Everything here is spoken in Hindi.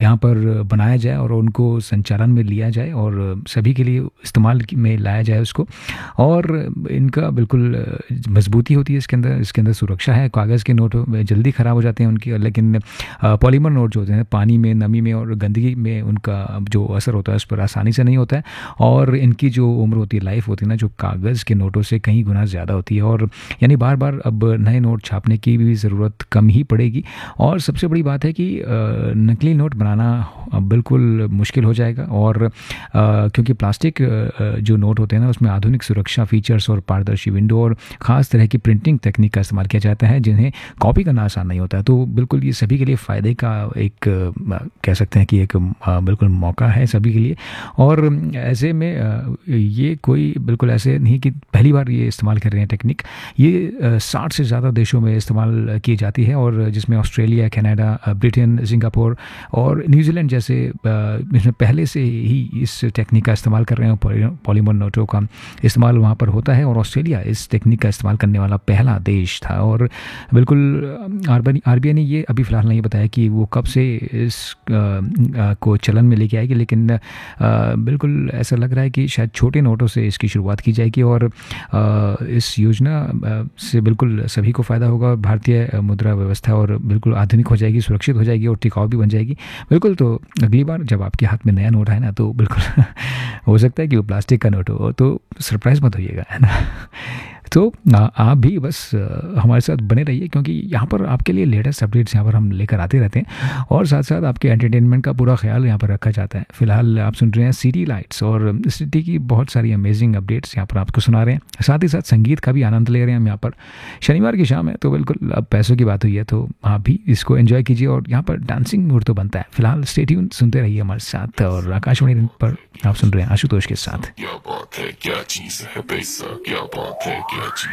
यहाँ पर बनाया जाए और उनको संचालन में लिया जाए और सभी के लिए इस्तेमाल में लाया जाए उसको। और इनका बिल्कुल मजबूती होती है इसके अंदर सुरक्षा है। कागज़ के नोट जल्दी ख़राब हो जाते हैं उनकी, लेकिन पॉलीमर नोट जो होते हैं पानी में, नमी में और गंदगी में उनका जो असर होता है उस पर आसानी से नहीं होता है। और इनकी जो उम्र होती है, लाइफ होती है ना, जो कागज़ के नोटों से कई गुना ज़्यादा होती है। और यानी बार बार अब नए नोट छापने की भी ज़रूरत कम ही पड़ेगी। और सबसे बड़ी बात है कि नकली नोट बनाना बिल्कुल मुश्किल हो जाएगा। और क्योंकि प्लास्टिक जो नोट होते हैं ना, उसमें आधुनिक सुरक्षा फीचर्स और पारदर्शी विंडो और ख़ास तरह की प्रिंटिंग तकनीक का इस्तेमाल किया जाता है, जिन्हें कॉपी करना आसान नहीं होता है। तो बिल्कुल ये सभी के लिए फ़ायदे का एक कह सकते हैं कि एक बिल्कुल मौका है सभी के लिए। और ऐसे में ये कोई बिल्कुल ऐसे नहीं कि पहली बार ये इस्तेमाल कर रहे हैं टेक्निक। ये 60 से ज़्यादा देशों में इस्तेमाल की जाती है, और जिसमें ऑस्ट्रेलिया, कनाडा, ब्रिटेन, सिंगापुर और न्यूजीलैंड जैसे इसमें पहले से ही इस टेक्निक का इस्तेमाल कर रहे हैं। पॉलीमर नोटों का इस्तेमाल वहाँ पर होता है, और ऑस्ट्रेलिया इस टेक्निक का इस्तेमाल करने वाला पहला देश था। और बिल्कुल आरबीआई ने ये अभी फ़िलहाल नहीं बताया कि वो कब से इस को चलन में लेके आएगी, लेकिन बिल्कुल ऐसा लग रहा है कि शायद छोटे नोटों से इसकी शुरुआत की जाएगी। और इस योजना से बिल्कुल सभी को फ़ायदा होगा। भारतीय मुद्रा व्यवस्था और बिल्कुल आधुनिक हो जाएगी, सुरक्षित हो जाएगी और टिकाऊ भी बन जाएगी। बिल्कुल, तो अगली बार जब आपके हाथ में नया नोट आए ना, तो बिल्कुल हो सकता है कि वो प्लास्टिक का नोट हो, तो सरप्राइज़ मत होइएगा, है ना। तो आप भी बस हमारे साथ बने रहिए, क्योंकि यहाँ पर आपके लिए लेटेस्ट अपडेट्स यहाँ पर हम लेकर आते रहते हैं, और साथ साथ आपके एंटरटेनमेंट का पूरा ख्याल यहाँ पर रखा जाता है। फिलहाल आप सुन रहे हैं सिटी लाइट्स, और सिटी की बहुत सारी अमेजिंग अपडेट्स यहाँ पर आपको सुना रहे हैं। साथ ही साथ संगीत का भी आनंद ले रहे हैं हम यहाँ पर। शनिवार की शाम है, तो बिल्कुल अब पैसों की बात हुई है, तो आप भी इसको एंजॉय कीजिए, और यहाँ पर डांसिंग मूड तो बनता है। फिलहाल स्टे ट्यून, सुनते रहिए हमारे साथ, और आकाशवाणी पर आप सुन रहे हैं आशुतोष के साथ।